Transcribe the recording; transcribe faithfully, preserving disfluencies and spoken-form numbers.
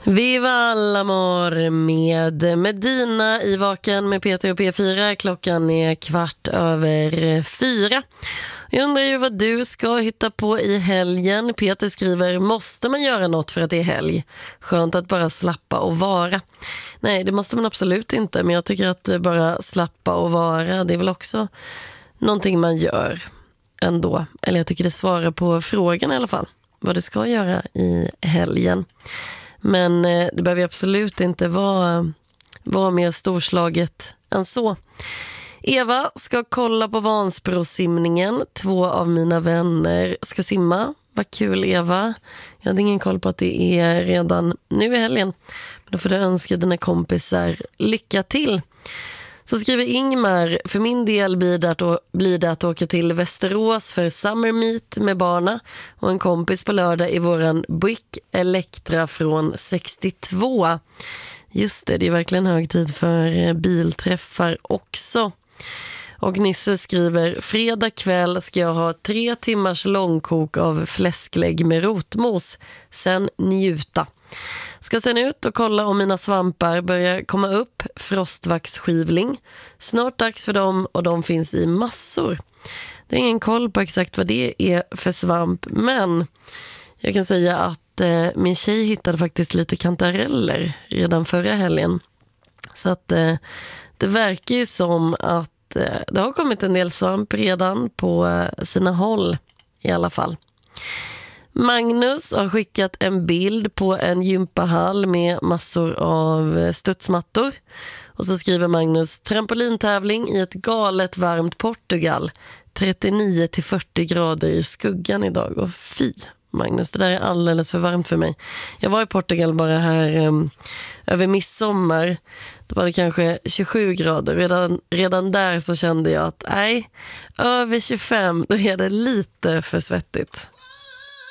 Viva alla mor med Medina i Vaken med P T och P fyra. Klockan är kvart över fyra. Jag undrar ju vad du ska hitta på i helgen. Peter skriver, måste man göra något för att det är helg? Skönt att bara slappa och vara. Nej, det måste man absolut inte. Men jag tycker att bara slappa och vara, det är väl också någonting man gör ändå. Eller jag tycker det svarar på frågan i alla fall. Vad du ska göra i helgen. Men eh, det behöver absolut inte vara, vara mer storslaget än så. Eva ska kolla på Vansbrosimningen. Två av mina vänner ska simma. Vad kul, Eva. Jag hade ingen koll på att det är redan nu i helgen. Men då får du önska dina kompisar lycka till. Så skriver Ingmar, för min del blir det, att, blir det att åka till Västerås för Summer Meet med barna och en kompis på lördag i våran Buick Electra från sextiotvå. Just det, det är verkligen hög tid för bilträffar också. Och Nisse skriver, fredag kväll ska jag ha tre timmars långkok av fläsklägg med rotmos, sen njuta. Ska sen ut och kolla om mina svampar börjar komma upp, frostvaxskivling. Snart dags för dem och de finns i massor. Det är ingen koll på exakt vad det är för svamp, men jag kan säga att eh, min tjej hittade faktiskt lite kantareller redan förra helgen. Så att eh, det verkar ju som att eh, det har kommit en del svamp redan på eh, sina håll i alla fall. Magnus har skickat en bild på en gympahall med massor av studsmattor. Och så skriver Magnus, trampolintävling i ett galet varmt Portugal. trettionio till fyrtio grader i skuggan idag. Och fy, Magnus, det där är alldeles för varmt för mig. Jag var i Portugal bara här um, över midsommar. Då var det kanske tjugosju grader. Redan, redan där så kände jag att nej, över tjugofem, då är det lite för svettigt.